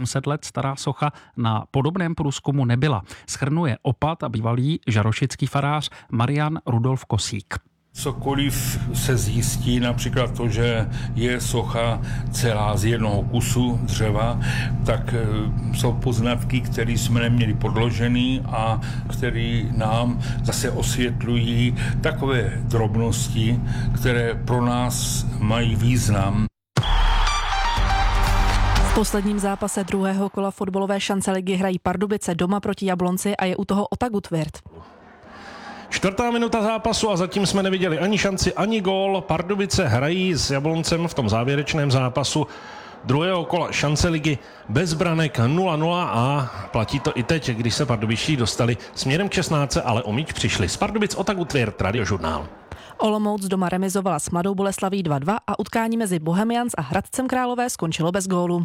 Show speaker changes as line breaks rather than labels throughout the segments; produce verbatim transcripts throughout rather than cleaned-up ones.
set let stará socha na podobném průzkumu nebyla. Shrnuje opat a bývalý žarošický farář Marian Rudolf Kosík.
Cokoliv se zjistí, například to, že je socha celá z jednoho kusu dřeva, tak jsou poznatky, které jsme neměli podložený a které nám zase osvětlují takové drobnosti, které pro nás mají význam.
V posledním zápase druhého kola fotbalové šance ligy hrají Pardubice doma proti Jablonci a je u toho Ota Gutwirth.
Čtvrtá minuta zápasu a zatím jsme neviděli ani šanci, ani gól. Pardubice hrají s Jabloncem v tom závěrečném zápasu druhého kola šance ligy bez branek nula nula a platí to i teď, když se pardubičtí dostali směrem k šestnáctce, ale o míč přišli. Z Pardubic Ota Gutwirth, Radiožurnál.
Olomouc doma remizovala s Mladou Boleslaví dva dva a utkání mezi Bohemians a Hradcem Králové skončilo bez gólu.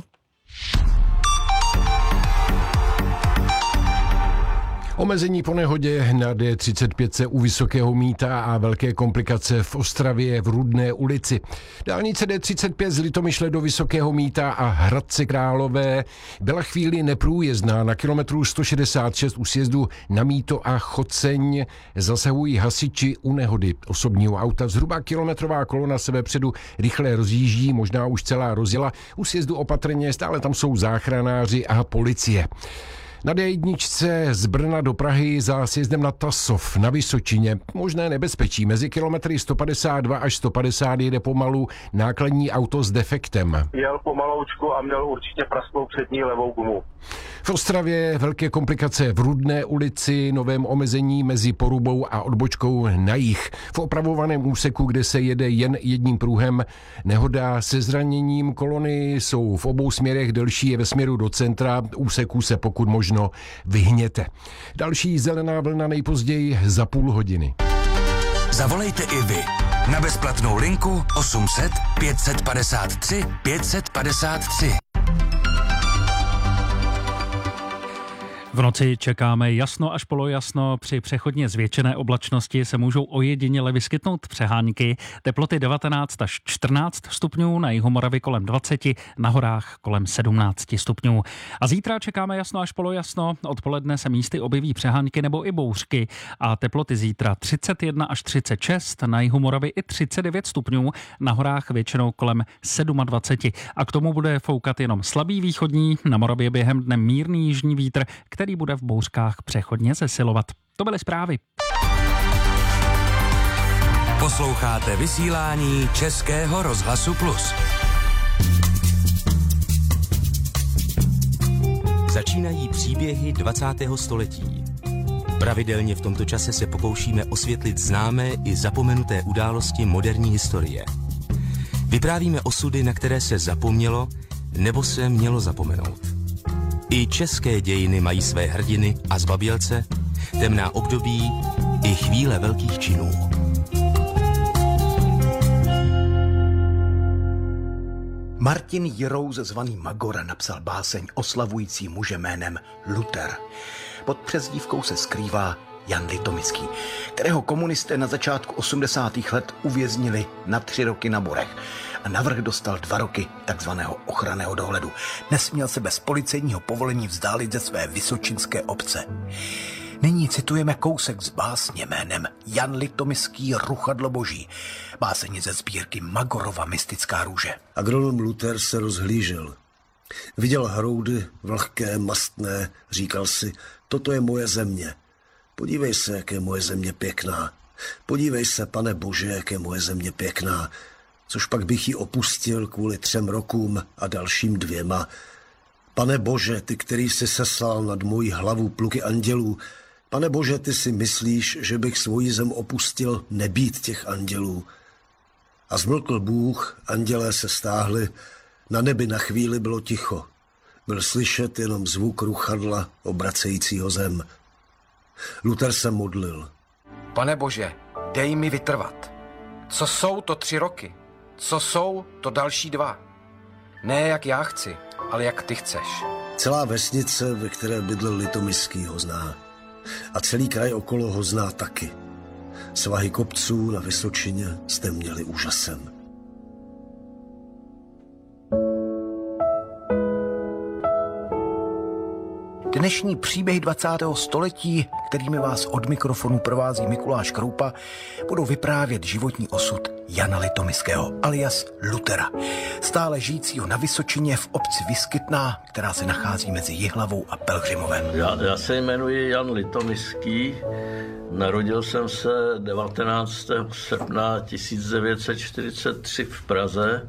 Omezení po nehodě na D třicet pět se u Vysokého Mýta a velké komplikace v Ostravě v Rudné ulici. Dálnice D třicet pět z Litomyšle do Vysokého Mýta a Hradce Králové byla chvíli neprůjezdná. Na kilometru sto šedesát šest u sjezdu na Mýto a Choceň zasahují hasiči u nehody osobního auta. Zhruba kilometrová kolona se vepředu rychle rozjíždí, možná už celá rozjela. U sjezdu opatrně, stále tam jsou záchranáři a policie. Na D jedna z Brna do Prahy za sjezdem na Tasov na Vysočině možné nebezpečí. Mezi kilometry sto padesát dva až sto padesát jede pomalu nákladní auto s defektem.
Jel pomaloučku a měl určitě prasknou přední levou gumu.
V Ostravě velké komplikace v Rudné ulici, novém omezení mezi Porubou a odbočkou na jih. V opravovaném úseku, kde se jede jen jedním pruhem, nehoda se zraněním. Kolony jsou v obou směrech, delší je ve směru do centra, úseku se pokud možno vyhněte. Další zelená vlna nejpozději za půl hodiny.
Zavolejte i vy na bezplatnou linku osm set pět set padesát tři pět set padesát tři.
V noci čekáme jasno až polojasno. Při přechodně zvětšené oblačnosti se můžou ojediněle vyskytnout přehánky. Teploty devatenáct až čtrnáct stupňů, na jihu Moravy kolem dvacet, na horách kolem sedmnáct stupňů. A zítra čekáme jasno až polojasno. Odpoledne se místy objeví přehánky nebo i bouřky. A teploty zítra třicet jedna až třicet šest, na jihu Moravy i třicet devět stupňů, na horách většinou kolem dvacet sedm. A k tomu bude foukat jenom slabý východní, na Moravě během dne mírný jižní vítr, který bude v bouřkách přechodně zesilovat. To byly zprávy.
Posloucháte vysílání Českého rozhlasu Plus. Začínají příběhy dvacátého století. Pravidelně v tomto čase se pokoušíme osvětlit známé i zapomenuté události moderní historie. Vyprávíme osudy, na které se zapomnělo nebo se mělo zapomenout. I české dějiny mají své hrdiny a zbabělce, temná období i chvíle velkých činů.
Martin Jirous, zvaný Magora, napsal báseň oslavující muže jménem Luther. Pod přezdívkou se skrývá Jan Litomický, kterého komunisté na začátku osmdesátých let uvěznili na tři roky na Borech a navrch dostal dva roky takzvaného ochranného dohledu. Nesměl se bez policejního povolení vzdálit ze své vysočinské obce. Nyní citujeme kousek z básně jménem Jan Litomický Ruchadlo boží. Básení ze sbírky Magorova mystická růže.
Agronom Luther se rozhlížel. Viděl hroudy, vlhké, mastné, říkal si, toto je moje země. Podívej se, jak je moje země pěkná. Podívej se, pane Bože, jak je moje země pěkná. Což pak bych ji opustil kvůli třem rokům a dalším dvěma. Pane Bože, ty, který jsi seslal nad mojí hlavu pluky andělů, pane Bože, ty si myslíš, že bych svoji zem opustil nebýt těch andělů. A zmlkl Bůh, andělé se stáhli, na nebi na chvíli bylo ticho. Byl slyšet jenom zvuk ruchadla obracejícího zem. Luther se modlil.
Pane Bože, dej mi vytrvat. Co jsou to tři roky? Co jsou to další dva? Ne jak já chci, ale jak ty chceš.
Celá vesnice, ve které bydlel Litomický, ho zná. A celý kraj okolo ho zná taky. Svahy kopců na Vysočině jste měli úžasem.
Dnešní příběhy dvacátého století, kterými vás od mikrofonu provází Mikuláš Kroupa, budou vyprávět životní osud Jana Litoměského alias Luthera, stále žijícího na Vysočině v obci Vyskytná, která se nachází mezi Jihlavou a Pelhřimovem.
Já, já se jmenuji Jan Litoměský, narodil jsem se devatenáctého srpna tisíc devět set čtyřicet tři v Praze.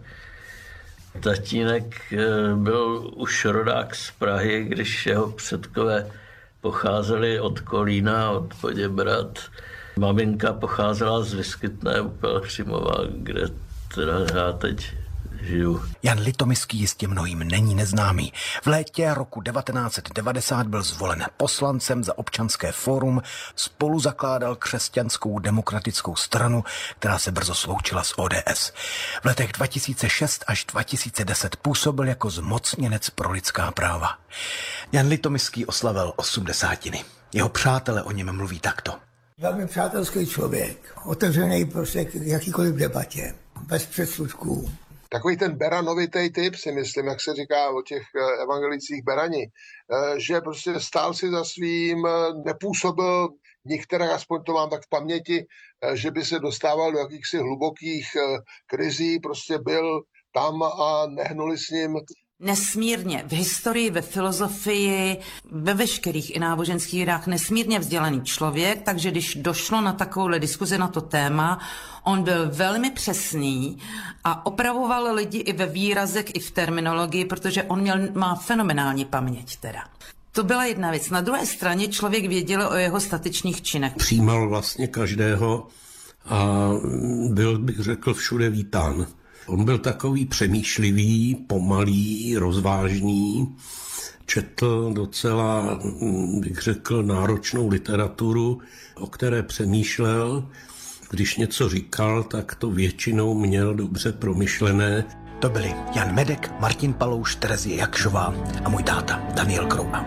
Tatínek byl už rodák z Prahy, když jeho předkové pocházeli od Kolína, od Poděbrad. Maminka pocházela z Vyskytné u Pelhřimova, kde teda já teď žiju.
Jan Litoměský jistě mnohým není neznámý. V létě roku devatenáct set devadesát byl zvolen poslancem za Občanské fórum, spolu zakládal Křesťanskou demokratickou stranu, která se brzo sloučila s O D S. V letech dva tisíce šest až dva tisíce deset působil jako zmocněnec pro lidská práva. Jan Litoměský oslavil osmdesátiny. Jeho přátelé o něm mluví takto.
Velmi přátelský člověk, otevřený prostě k jakýkoliv debatě, bez předsudků.
Takový ten beranovitý typ, si myslím, jak se říká o těch evangelicích berani, že prostě stál si za svým, nepůsobil některé, aspoň to mám tak v paměti, že by se dostával do jakýchsi hlubokých krizí, prostě byl tam a nehnuli s ním.
Nesmírně v historii, ve filozofii, ve veškerých i náboženských hrách nesmírně vzdělaný člověk, takže když došlo na takovouhle diskuzi na to téma, on byl velmi přesný a opravoval lidi i ve výrazech, i v terminologii, protože on měl, má fenomenální paměť teda. To byla jedna věc. Na druhé straně člověk věděl o jeho statečných činech.
Přijímal vlastně každého a byl, bych řekl, všude vítán. On byl takový přemýšlivý, pomalý, rozvážný, četl docela, bych řekl, náročnou literaturu, o které přemýšlel. Když něco říkal, tak to většinou měl dobře promyšlené.
To byli Jan Medek, Martin Palouš, Terezie Jakšová a můj táta Daniel Kroupa.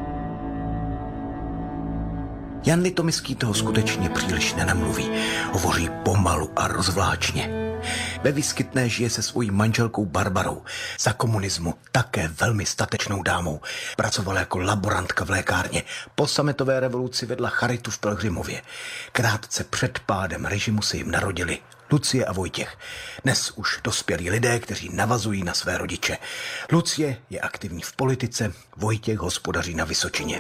Jan Litoměský toho skutečně příliš nenamluví. Hovoří pomalu a rozvláčně. Ve Vyskytné žije se svojí manželkou Barbarou. Za komunismu také velmi statečnou dámou. Pracovala jako laborantka v lékárně. Po sametové revoluci vedla charitu v Pelhřimově. Krátce před pádem režimu se jim narodili Lucie a Vojtěch. Dnes už dospělí lidé, kteří navazují na své rodiče. Lucie je aktivní v politice, Vojtěch hospodaří na Vysočině.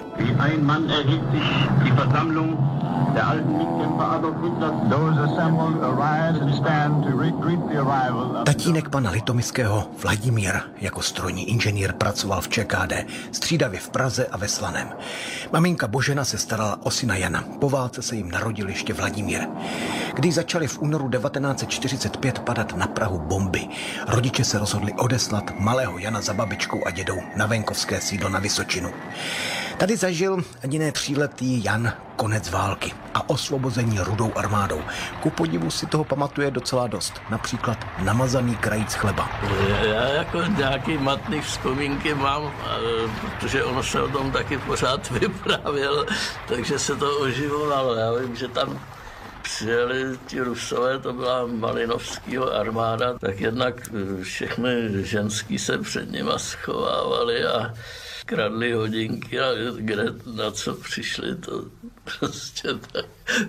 Tatínek pana Litoměského, Vladimír, jako strojní inženýr pracoval v Č K D, střídavě v Praze a ve Slaném. Maminka Božena se starala o syna Jana. Po válce se jim narodil ještě Vladimír. Když začali v únoru devatenáct set čtyřicet pět padat na Prahu bomby, rodiče se rozhodli odeslat malého Jana za babičkou a dědou na venkovské sídlo na Vysočinu. Tady zažil ani ne tříletý Jan konec války a osvobození Rudou armádou. Ku podivu si toho pamatuje docela dost. Například namazaný krajíc chleba.
Já jako nějaký matný vzpomínky mám, protože ono se o tom taky pořád vyprávěl, takže se to oživovalo. Já vím, že tam přijeli ti Rusové, to byla Malinovskýho armáda, tak jednak všechny ženský se před nima schovávali a kradli hodinky a kde na co přišli, to prostě tak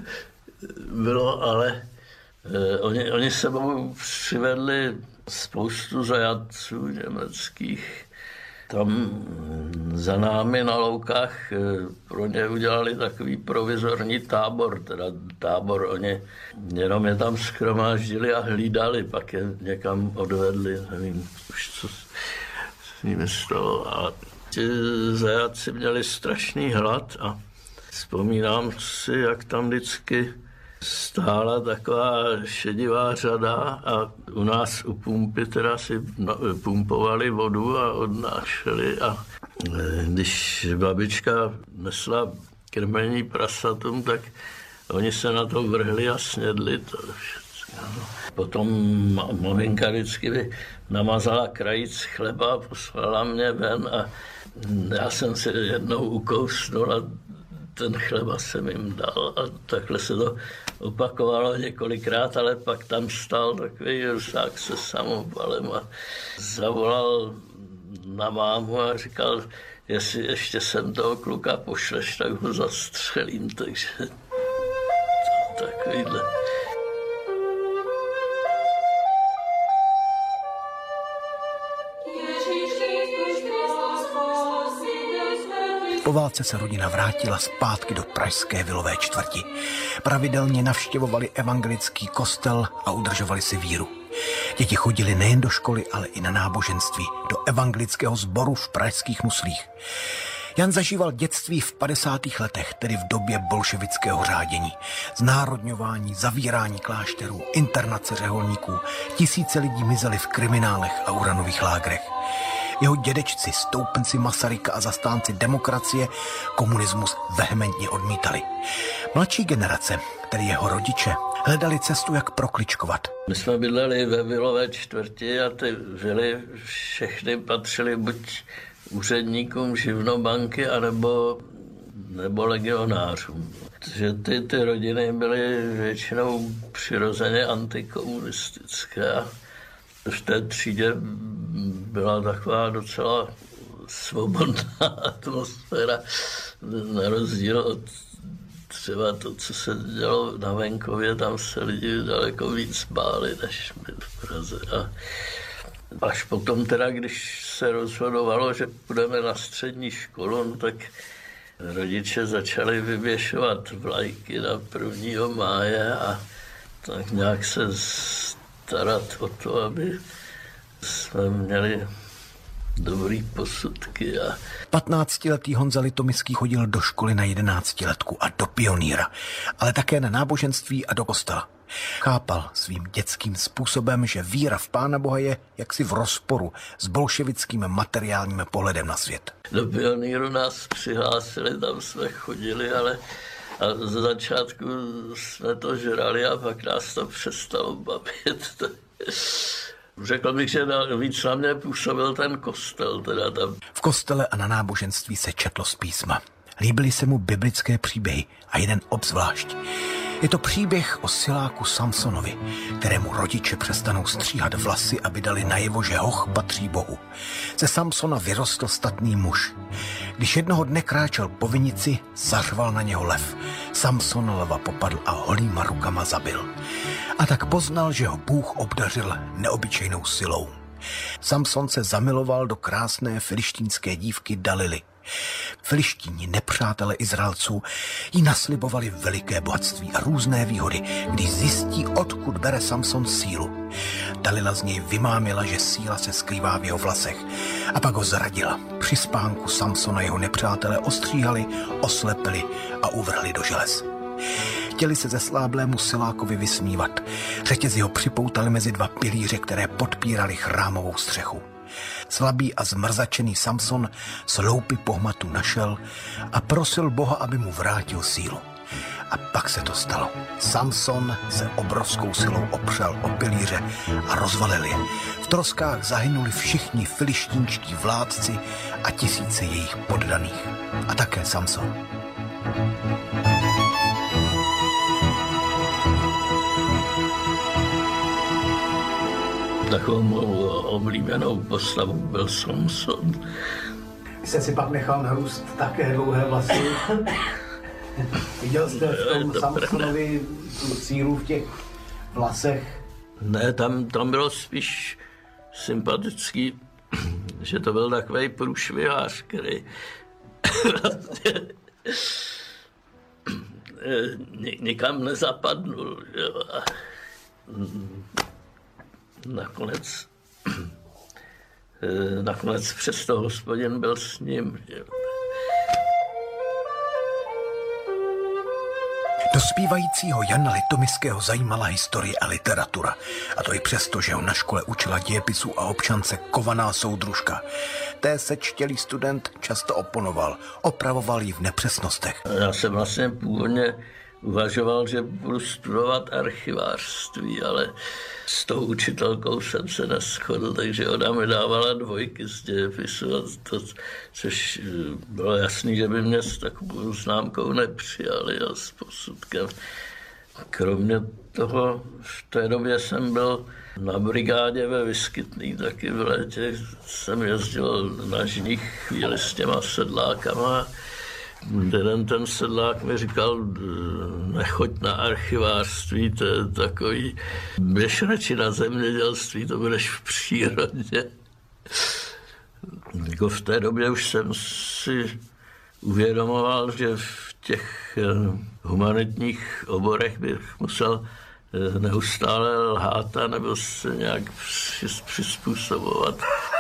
bylo, ale eh, oni, oni sebou přivedli spoustu zajatců německých. Tam za námi na loukách eh, pro ně udělali takový provizorní tábor, teda tábor, oni jenom je tam shromáždili a hlídali, pak je někam odvedli, nevím už co s nimi stalo, ale ti zajatci měli strašný hlad a vzpomínám si, jak tam vždycky stála taková šedivá řada a u nás u pumpy teda si pumpovali vodu a odnášeli a když babička nesla krmení prasatům, tak oni se na to vrhli a snědli to všechno. Potom maminka vždycky by namazala krajíc chleba a poslala mě ven a já jsem si jednou ukousnul a ten chleba jsem jim dal a takhle se to opakovalo několikrát, ale pak tam stál takový Rusák se samopalem a zavolal na mámu a říkal, jestli ještě sem toho kluka pošleš, tak ho zastřelím, takže to takovýhle.
Po válce se rodina vrátila zpátky do pražské vilové čtvrti. Pravidelně navštěvovali evangelický kostel a udržovali si víru. Děti chodili nejen do školy, ale i na náboženství, do evangelického sboru v pražských Nuslích. Jan zažíval dětství v padesátých letech, tedy v době bolševického řádění. Znárodňování, zavírání klášterů, internace řeholníků, tisíce lidí mizeli v kriminálech a uranových lágrech. Jeho dědečci, stoupenci Masaryka a zastánci demokracie, komunismus vehementně odmítali. Mladší generace, tedy jeho rodiče, hledali cestu, jak prokličkovat.
My jsme bydleli ve vilové čtvrti a ty vily všechny patřily buď úředníkům živnobanky, anebo nebo legionářům. Takže ty, ty rodiny byly většinou přirozeně antikomunistické. V té třídě byla taková docela svobodná atmosféra, na rozdíl od třeba to, co se dělo na venkově, tam se lidi daleko víc báli, než my v Praze. A až potom teda, když se rozhodovalo, že půjdeme na střední školu, no tak rodiče začali vyvěšovat vlajky na prvního máje a tak nějak se starat o to, aby jsme měli dobrý posudky. A...
patnáctiletý Honza Litomyský chodil do školy na jedenáctiletku a do pionýra, ale také na náboženství a do kostela. Chápal svým dětským způsobem, že víra v Pána Boha je jaksi v rozporu s bolševickým materiálním pohledem na svět.
Do pionýru nás přihlásili, tam jsme chodili, ale a za začátku jsme to žrali a pak nás to přestalo bavit. Řekl bych, že víc na mě působil ten kostel. Teda tam.
V kostele a na náboženství se četlo z písma. Líbily se mu biblické příběhy a jeden obzvlášť. Je to příběh o siláku Samsonovi, kterému rodiče přestanou stříhat vlasy, aby dali najevo, že hoch patří Bohu. Ze Samsona vyrostl statný muž. Když jednoho dne kráčel po vinici, zařval na něho lev. Samson lva popadl a holýma rukama zabil. A tak poznal, že ho Bůh obdařil neobyčejnou silou. Samson se zamiloval do krásné filištínské dívky Dalily. Filištíni, nepřátelé Izraelců, jí naslibovali veliké bohatství a různé výhody, když zjistí, odkud bere Samson sílu. Dalila z něj vymámila, že síla se skrývá v jeho vlasech, a pak ho zradila. Při spánku Samsona jeho nepřátelé ostříhali, oslepili a uvrhli do želez. Chtěli se zesláblému silákovi vysmívat. Řetězy ho připoutali mezi dva pilíře, které podpírali chrámovou střechu. Slabý a zmrzačený Samson sloupy pohmatu našel a prosil Boha, aby mu vrátil sílu. A pak se to stalo. Samson se obrovskou silou opřel o pilíře a rozvalil je. V troskách zahynuli všichni filištínští vládci a tisíce jejich poddaných. A také Samson.
Takovou mou oblíbenou postavu byl Samson.
Jste si pak nechal narůst také dlouhé vlasy. Viděl jste v tom Samsonovi tu sílu v těch vlasech?
Ne, tam, tam bylo spíš sympatický, že to byl takovej průšvihář, který vlastně nikam nezapadnul. Jo. Nakonec, nakonec přesto Hospodin byl s ním. Jo.
Dospívajícího Jana Litomyského zajímala historie a literatura. A to i přesto, že ho na škole učila dějepisu a občance kovaná soudružka. Té sečtělý student často oponoval, opravoval ji v nepřesnostech.
Já jsem vlastně původně uvažoval, že budu studovat archivářství, ale s tou učitelkou jsem se neschodl, takže ona mi dávala dvojky z dějepisu, a to, což bylo jasný, že by mě s takovou známkou nepřijali a s posudkem. Kromě toho v té době jsem byl na brigádě ve Vyskytný, taky v létě jsem jezdil na žních chvíli s těma sedlákama. Jeden ten sedlák mi říkal, nechoď na archivářství, to je takový, běž radši na zemědělství, to budeš v přírodě. Jako v té době už jsem si uvědomoval, že v těch humanitních oborech bych musel neustále lhát a nebo se nějak přizpůsobovat.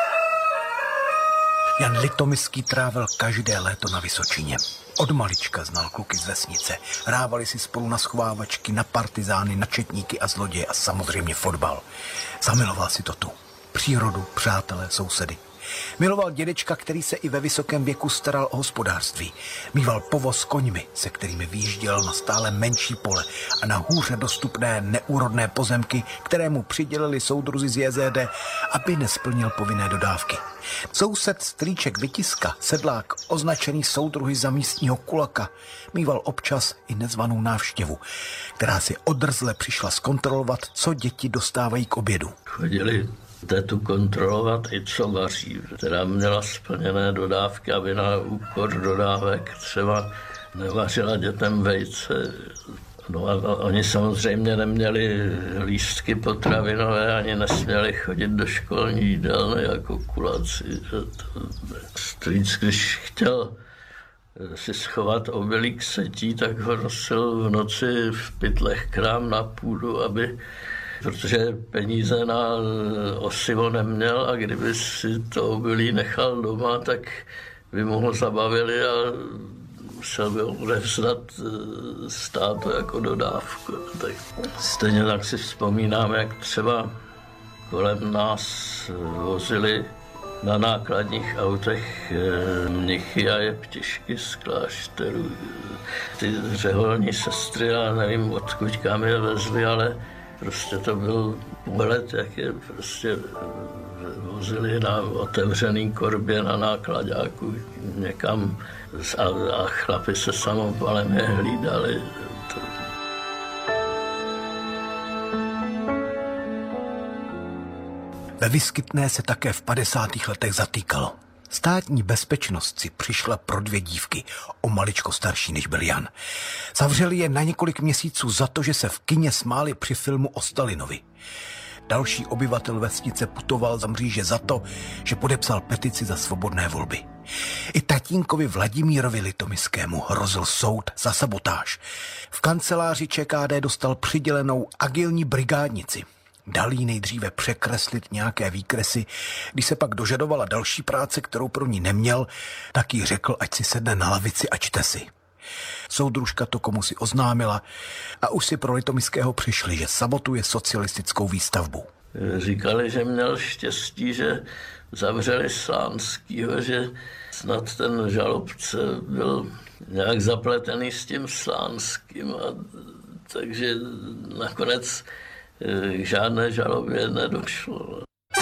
Jan Litomyský trávil každé léto na Vysočině. Od malička znal kluky z vesnice. Hrávali si spolu na schovávačky, na partizány, na četníky a zloděje a samozřejmě fotbal. Zamiloval si to tu. Přírodu, přátelé, sousedy. Miloval dědečka, který se i ve vysokém věku staral o hospodářství. Mýval povoz s koňmi, se kterými vyjížděl na stále menší pole a na hůře dostupné neúrodné pozemky, které mu přidělili soudruzi z J Z D, aby nesplnil povinné dodávky. Soused strýček Vytiska, sedlák, označený soudruhy za místního kulaka, mýval občas i nezvanou návštěvu, která si odrzle přišla zkontrolovat, co děti dostávají k obědu.
Chodili tetu kontrolovat i co vaří, která měla splněné dodávky, aby na úkor dodávek třeba nevařila dětem vejce. No a oni samozřejmě neměli lístky potravinové, ani nesměli chodit do školní jídelny jako kulaci. Strýc, když chtěl si schovat obilí k setí, tak ho nosil v noci v pytlech krám na půdu, aby protože peníze na osivo neměl a kdyby si to obilí nechal doma, tak by mu ho zabavili a musel by ho odevzdat státu jako dodávku. Tak stejně tak si vzpomínám, jak třeba kolem nás vozili na nákladních autech mnichy a jeptišky z klášterů. Ty řeholní sestry, já nevím, odkud kam je vezli, ale prostě to byl pohled, jak je prostě vozili na otevřený korbě na nákladáku někam a, a chlapi se samopalem je hlídali. To...
Ve Vyskytné se také v padesátých letech zatýkalo. Státní bezpečnost si přišla pro dvě dívky, o maličko starší než byl Jan. Zavřeli je na několik měsíců za to, že se v kině smáli při filmu o Stalinovi. Další obyvatel vesnice putoval za mříže za to, že podepsal petici za svobodné volby. I tatínkovi Vladimírovi Litomyskému hrozil soud za sabotáž. V kanceláři Č K D dostal přidělenou agilní brigádnici. Dal jí nejdříve překreslit nějaké výkresy, když se pak dožadovala další práce, kterou pro ní neměl, tak jí řekl, ať si sedne na lavici a čte si. Soudružka to komu si oznámila a už si pro Litomyského přišli, že sabotuje socialistickou výstavbu.
Říkali, že měl štěstí, že zavřeli Slánskýho, že snad ten žalobce byl nějak zapletený s tím Slánským, a takže nakonec k žádné žalobě nedošlo.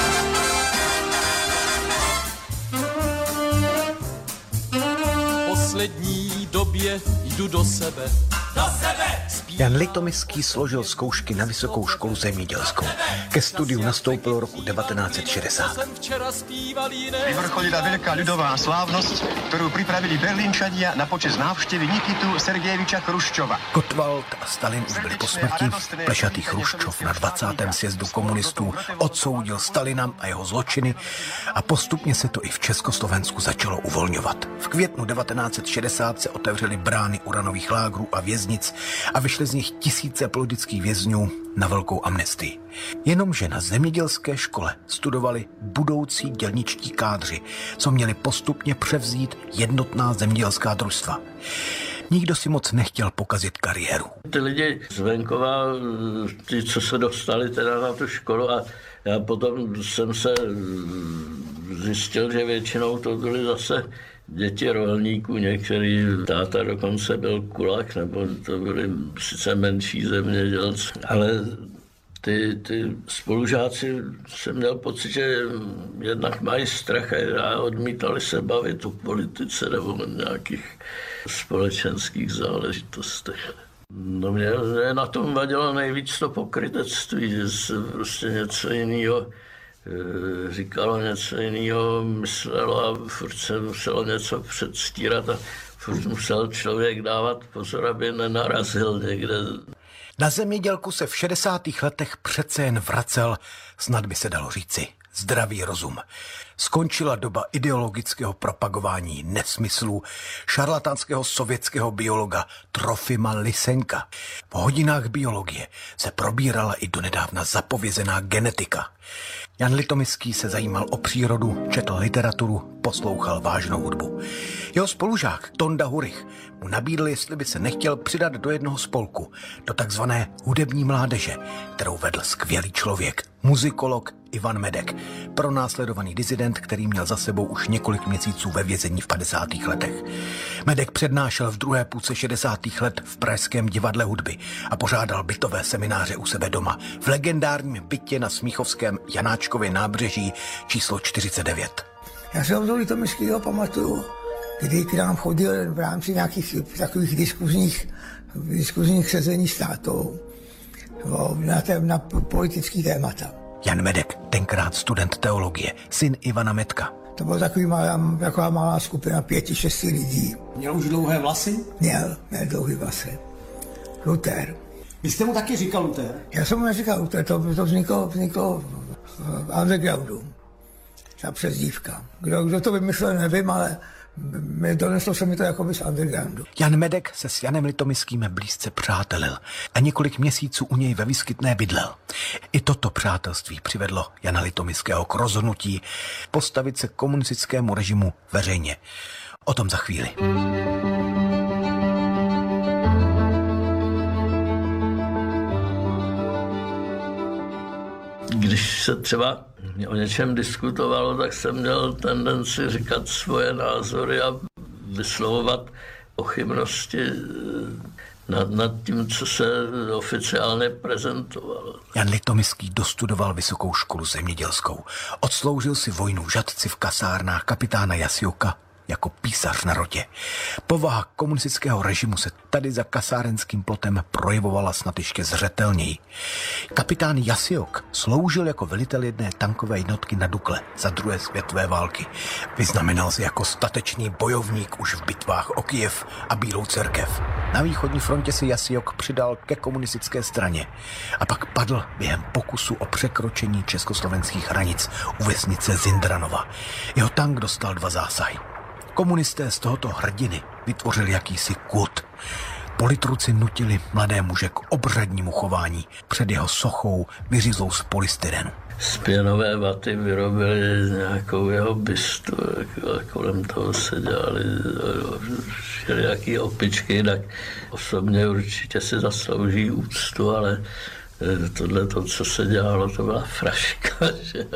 V poslední době jdu do sebe. Do sebe!
Jan Litomyský složil zkoušky na Vysokou školu zemědělskou. Ke studiu nastoupil roku devatenáct set šedesát.
Vyvrcholila veľká ľudová slávnosť, ktorú pripravili Berlínčania na počest návštevy Nikitu Sergejeviča Chruščova.
Gottwald a Stalin už byli po smrti. Plešatý Chruščov na dvacátém sjezdu komunistů odsoudil Stalina a jeho zločiny a postupně se to i v Československu začalo uvolňovat. V květnu devatenáct set šedesát se otevřely brány uranových lágrů a věznic a vyšly z nich tisíce politických vězňů na velkou amnestii. Jenomže na zemědělské škole studovali budoucí dělničtí kádři, co měli postupně převzít jednotná zemědělská družstva. Nikdo si moc nechtěl pokazit kariéru.
Ty lidi z venkova, ty, co se dostali teda na tu školu, a já potom jsem se zjistil, že většinou to byly zase děti rolníků, některý táta dokonce byl kulak, nebo to byli sice menší zemědělci, ale ty, ty spolužáci jsem měl pocit, že jednak mají strach a odmítali se bavit o politice nebo o nějakých společenských záležitostech. No mě na tom vadilo nejvíc to pokrytectví, že se prostě něco jiného říkalo, něco jiného myslelo a furt se muselo něco předstírat a furt musel člověk dávat pozor, aby nenarazil někde.
Na zemědělku se v šedesátých letech přece jen vracel, snad by se dalo říci, zdravý rozum. Skončila doba ideologického propagování nesmyslů šarlatánského sovětského biologa Trofima Lysenka. Po hodinách biologie se probírala i donedávna zapovězená genetika. Jan Litomyský se zajímal o přírodu, četl literaturu, poslouchal vážnou hudbu. Jeho spolužák Tonda Hurich mu nabídl, jestli by se nechtěl přidat do jednoho spolku, do takzvané hudební mládeže, kterou vedl skvělý člověk, muzikolog Ivan Medek, pronásledovaný disident, který měl za sebou už několik měsíců ve vězení v padesátých letech. Medek přednášel v druhé půlce šedesátých let v pražském divadle hudby a pořádal bytové semináře u sebe doma v legendárním bytě na Smíchovském Janáčkově nábřeží číslo čtyřicet devět.
Já se od Litomyského pamatuju, kdy k nám chodil v rámci nějakých takových diskuzních, diskuzních sezení s tátou na, tém, na politický témata.
Jan Medek, tenkrát student teologie, syn Ivana Medka.
To byla takový malá, taková malá skupina pěti, šesti lidí.
Měl už dlouhé vlasy?
Měl, měl dlouhé vlasy. Luther.
Vy jste mu taky říkal Luther?
Já jsem mu neříkal Luther, to, to vzniklo, vzniklo v undergroundu. Ta přezdívka. Kdo, kdo to vymyslel, nevím, ale doneslo se mi to jako by z undergroundu.
Jan Medek se s Janem Litomyským blízce přátelil a několik měsíců u něj ve Vyskytné bydlel. I toto přátelství přivedlo Jana Litomyského k rozhodnutí postavit se komunistickému režimu veřejně. O tom za chvíli.
Když se třeba o něčem diskutovalo, tak jsem měl tendenci říkat svoje názory a vyslovovat pochybnosti nad, nad tím, co se oficiálně prezentovalo.
Jan Litomyský dostudoval vysokou školu zemědělskou. Odsloužil si vojnu v Žatci v kasárnách kapitána Jasioka jako písař na rotě. Povaha komunistického režimu se tady za kasárenským plotem projevovala snad ještě zřetelněji. Kapitán Jasiok sloužil jako velitel jedné tankové jednotky na Dukle za druhé světové války. Vyznamenal se jako statečný bojovník už v bitvách o Kyjev a Bílou cerkev. Na východní frontě si Jasiok přidal ke komunistické straně a pak padl během pokusu o překročení československých hranic u vesnice Zindranova. Jeho tank dostal dva zásahy. Komunisté z tohoto hrdiny vytvořili jakýsi kult. Politruci nutili mladé muže k obřadnímu chování. Před jeho sochou vyřízlou z polystyrenu.
Z pěnové vaty vyrobili nějakou jeho bystu a kolem toho se dělali všelijaký opičky, tak osobně určitě si zaslouží úctu, ale tohle to, co se dělalo, to byla fraška, že?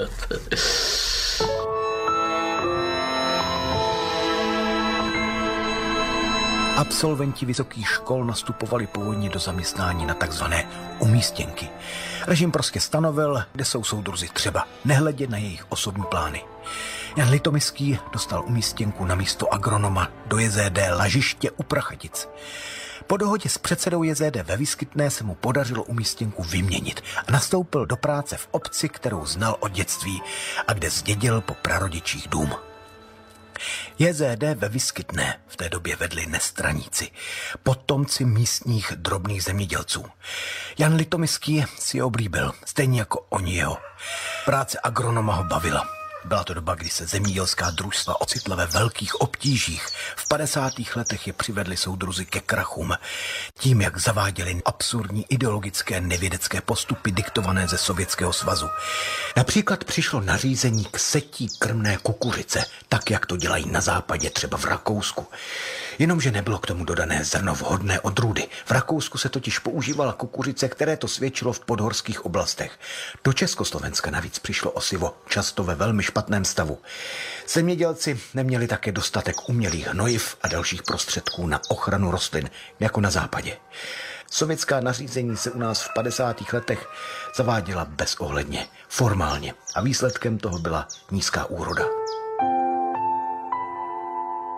Absolventi vysokých škol nastupovali po vojně do zaměstnání na takzvané umístěnky. Režim prostě stanovil, kde jsou soudruzi třeba, nehledě na jejich osobní plány. Jan Litomyský dostal umístěnku na místo agronoma do J Z D Lažiště u Prachatic. Po dohodě s předsedou J Z D ve Vyskytné se mu podařilo umístěnku vyměnit a nastoupil do práce v obci, kterou znal od dětství a kde zdědil po prarodičích dům. J Z D ve Vyskytné v té době vedli nestraníci, potomci místních drobných zemědělců. Jan Litomyský si je oblíbil, stejně jako oni jeho. Práce agronoma ho bavila. Byla to doba, kdy se zemědělská družstva ocitla ve velkých obtížích. V padesátých letech je přivedli soudruzi ke krachům. Tím, jak zaváděli absurdní ideologické nevědecké postupy diktované ze Sovětského svazu. Například přišlo nařízení k setí krmné kukuřice, tak jak to dělají na západě, třeba v Rakousku. Jenomže nebylo k tomu dodané zrno vhodné odrůdy. V Rakousku se totiž používala kukuřice, které to svědčilo v podhorských oblastech. Do Československa navíc přišlo osivo, často ve velmi špatném stavu. Zemědělci neměli také dostatek umělých hnojiv a dalších prostředků na ochranu rostlin, jako na západě. Sovětská nařízení se u nás v padesátých letech zaváděla bezohledně, formálně a výsledkem toho byla nízká úroda.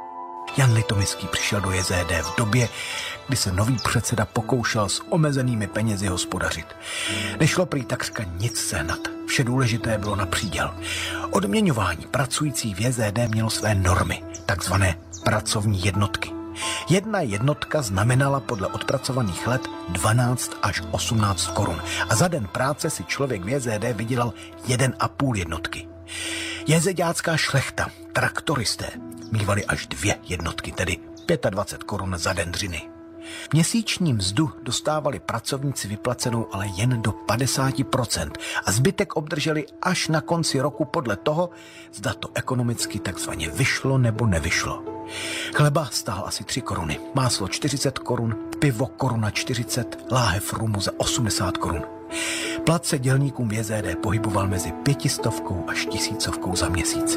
Jan Litoměřský přišel do J Z D v době, kdy se nový předseda pokoušel s omezenými penězi hospodařit. Nešlo prý takřka nic sehnat. Vše důležité bylo na příděl. Odměňování pracujících v J Z D mělo své normy, takzvané pracovní jednotky. Jedna jednotka znamenala podle odpracovaných let dvanáct až osmnáct korun a za den práce si člověk v J Z D vydělal jeden a půl jednotky. Jezeďácká šlechta, traktoristé, mívali až dvě jednotky, tedy dvacet pět korun za den dřiny. Měsíční mzdu dostávali pracovníci vyplacenou ale jen do padesát procent a zbytek obdrželi až na konci roku podle toho, zda to ekonomicky takzvaně vyšlo nebo nevyšlo. Chleba stál asi tři koruny, máslo čtyřicet korun, pivo koruna čtyřicet, láhev rumu za osmdesát korun. Plat se dělníkům v J Z D pohyboval mezi pětistovkou až tisícovkou za měsíc.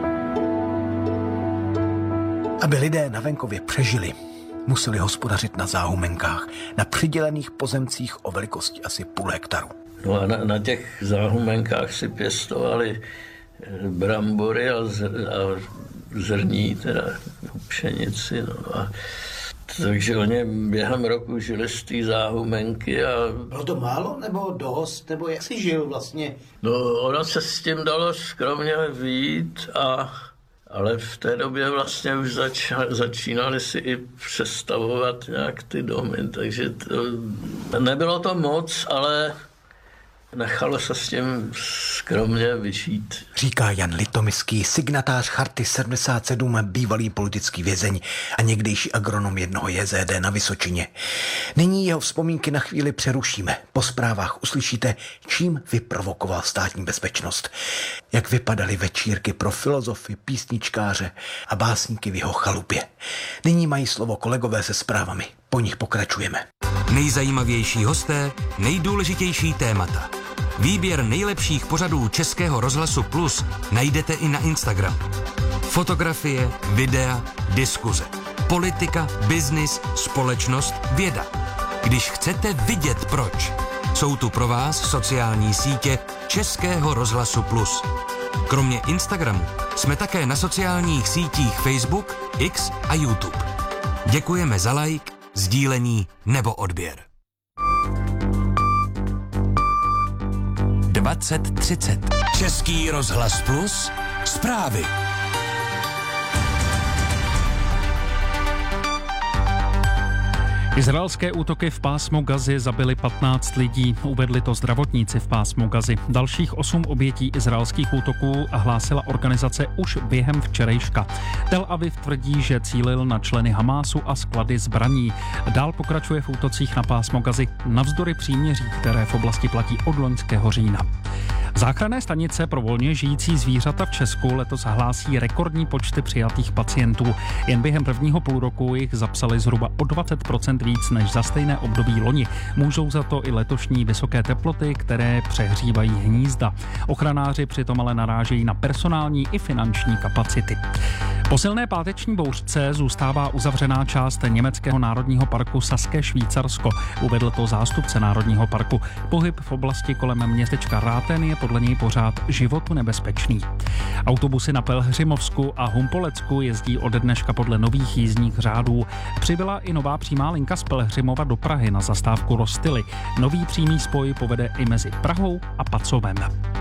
Aby lidé na venkově přežili, museli hospodařit na záhumenkách, na přidělených pozemcích o velikosti asi půl hektaru.
No a na, na těch záhumenkách si pěstovali brambory a, zr, a zrní, teda pšenici. No a takže oni během roku žili z té záhumenky a...
Bylo to málo nebo dost, nebo jak jsi žil vlastně?
No ono se s tím dalo skromně vyjít a... Ale v té době vlastně už zač, začínali si i přestavovat nějak ty domy, takže to, nebylo to moc, ale nechalo se s tím skromně vyžít.
Říká Jan Litoměřský, signatář Charty sedmdesát sedm, bývalý politický vězeň a někdejší agronom jednoho J Z D na Vysočině. Nyní jeho vzpomínky na chvíli přerušíme. Po zprávách uslyšíte, čím vyprovokoval státní bezpečnost. Jak vypadaly večírky pro filozofy, písničkáře a básníky v jeho chalupě. Nyní mají slovo kolegové se zprávami. Po nich pokračujeme.
Nejzajímavější hosté, nejdůležitější témata. Výběr nejlepších pořadů Českého rozhlasu Plus najdete i na Instagramu. Fotografie, videa, diskuze. Politika, biznis, společnost, věda. Když chcete vidět proč, jsou tu pro vás sociální sítě Českého rozhlasu Plus. Kromě Instagramu jsme také na sociálních sítích Facebook, X a YouTube. Děkujeme za like, sdílení nebo odběr. dvacet třicet. Český rozhlas Plus. Zprávy.
Izraelské útoky v pásmu Gazy zabily patnáct lidí, uvedli to zdravotníci v pásmu Gazy. Dalších osm obětí izraelských útoků hlásila organizace už během včerejška. Tel Aviv tvrdí, že cílil na členy Hamásu a sklady zbraní. Dál pokračuje v útocích na pásmo Gazy navzdory příměří, které v oblasti platí od loňského října. Záchranné stanice pro volně žijící zvířata v Česku letos hlásí rekordní počty přijatých pacientů. Jen během prvního půlroku jich zapsali zhruba o dvacet procent víc než za stejné období loni. Můžou za to i letošní vysoké teploty, které přehřívají hnízda. Ochranáři přitom ale narážejí na personální i finanční kapacity. Po silné páteční bouřce zůstává uzavřená část německého národního parku Saské Švýcarsko. Uvedl to zástupce národního parku. Pohyb v oblasti kolem městečka Ráten je podle něj pořád životu nebezpečný. Autobusy na Pelhřimovsku a Humpolecku jezdí ode dneška podle nových jízdních řádů. Přibyla i nová přímá linka z Pelhřimova do Prahy na zastávku Rostily. Nový přímý spoj povede i mezi Prahou a Pacovem.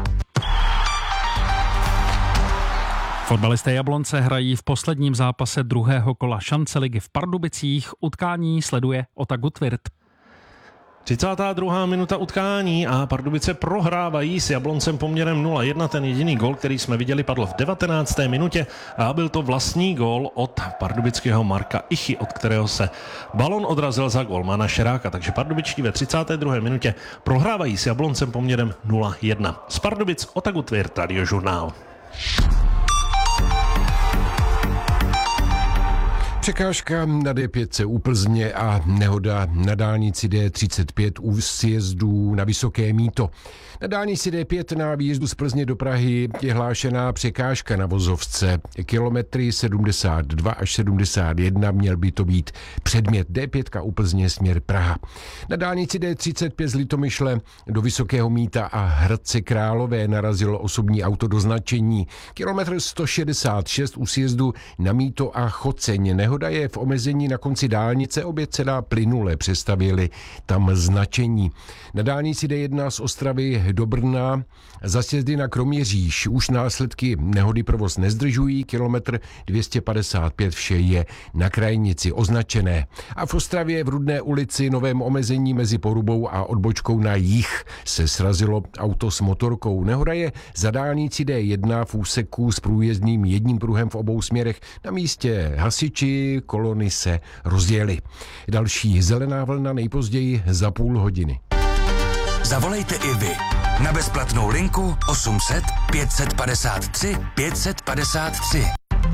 Fotbalisté Jablonce hrají v posledním zápase druhého kola Šanceligy v Pardubicích. Utkání sleduje Ota Gutwirth.
třicátá druhá minuta utkání a Pardubice prohrávají s Jabloncem poměrem nula jedna. Ten jediný gól, který jsme viděli, padl v devatenácté minutě a byl to vlastní gól od pardubického Marka Ichy, od kterého se balon odrazil za gólmana Šeráka. Takže Pardubičtí ve třicáté druhé minutě prohrávají s Jabloncem poměrem nula jedna. Z Pardubic Ota Gutwirth, Radiožurnál.
Překážka na D pět u Plzně a nehoda na dálnici D třicet pět u sjezdů na Vysoké Mýto. Na dálnici D pět na výjezdu z Plzně do Prahy je hlášená překážka na vozovce. Kilometry sedmdesát dva až sedmdesát jedna měl by to být předmět. D pět u Plzně směr Praha. Na dálnici D třicet pět z Litomyšle do Vysokého Mýta a Hradce Králové narazilo osobní auto do značení. Kilometr sto šedesát šest u sjezdu na Mýto a Choceň. Nehoda je v omezení na konci dálnice, obě celá plynule přestavěli tam značení. Na dálnici D jedna z Ostravy do Brna za sjezdy na Kroměříž už následky nehody provoz nezdržují, kilometr dvě stě padesát pět vše je na krajnici označené. A v Ostravě v Rudné ulici novém omezení mezi Porubou a odbočkou na jih se srazilo auto s motorkou. Nehoda je za dálnici D jedna v úseku s průjezdným jedním pruhem v obou směrech. Na místě hasiči kolony se rozjeli. Další zelená vlna nejpozději za půl hodiny.
Zavolejte i vy na bezplatnou linku osm set pět set padesát tři pět set padesát tři.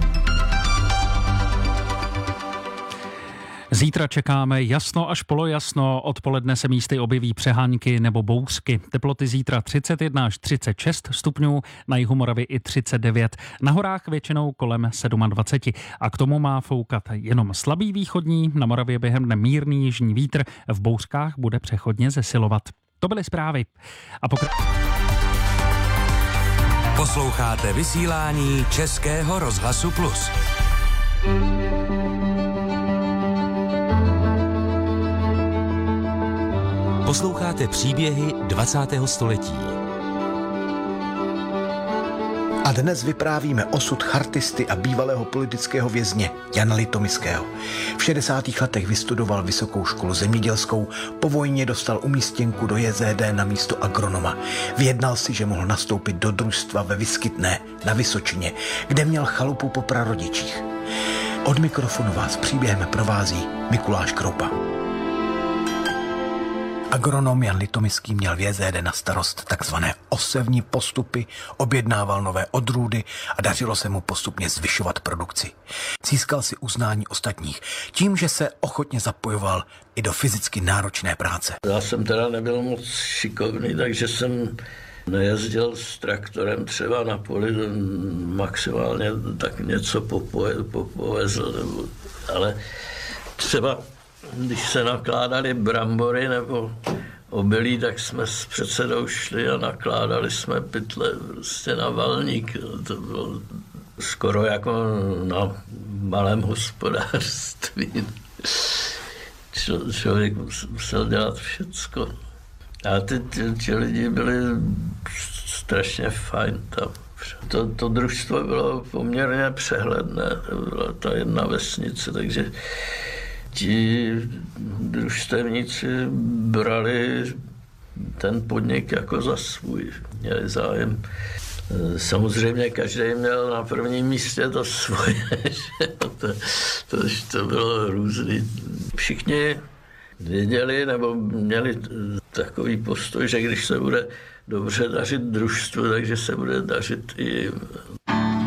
Zítra čekáme jasno až polojasno, odpoledne se místy objeví přehánky nebo bouřky. Teploty zítra třicet jedna až třicet šest stupňů, na jihu Moravy i třicet devět, na horách většinou kolem dvacet sedm. A k tomu má foukat jenom slabý východní, na Moravě během dne mírný jižní vítr, v bouřkách bude přechodně zesilovat. To byly zprávy. A pokra...
Posloucháte vysílání Českého rozhlasu Plus. Posloucháte příběhy dvacátého století.
A dnes vyprávíme osud chartisty a bývalého politického vězně Jana Litomyského. V šedesátých letech vystudoval Vysokou školu zemědělskou, po vojně dostal umístěnku do J Z D na místo agronoma. Vyjednal si, že mohl nastoupit do družstva ve Vyskytné na Vysočině, kde měl chalupu po prarodičích. Od mikrofonu vás příběhem provází Mikuláš Kroupa. Agronom Jan Litomyský měl v J Z D na starost takzvané osevní postupy, objednával nové odrůdy a dařilo se mu postupně zvyšovat produkci. Získal si uznání ostatních tím, že se ochotně zapojoval i do fyzicky náročné práce.
Já jsem teda nebyl moc šikovný, takže jsem nejezdil s traktorem třeba na poli, maximálně tak něco popoje, popovezl, nebo, ale třeba když se nakládaly brambory nebo obilí, tak jsme s předsedou šli a nakládali jsme pytle prostě na valník. To bylo skoro jako na malém hospodářství. Č- člověk musel dělat všecko. A ty, ty, ty lidi byli strašně fajn tam. To, to družstvo bylo poměrně přehledné. To byla ta jedna vesnice, takže ti družstevníci brali ten podnik jako za svůj, měli zájem. Samozřejmě každý měl na prvním místě to svoje, že to, to, to bylo různý. Všichni věděli nebo měli takový postoj, že když se bude dobře dařit družstvu, takže se bude dařit i